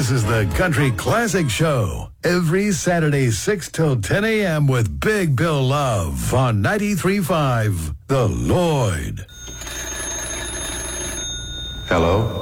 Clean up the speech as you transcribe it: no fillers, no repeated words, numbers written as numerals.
This is the Country Classic Show. Every Saturday, 6 till 10 a.m. with Big Bill Love on 93.5 The Lloyd. Hello?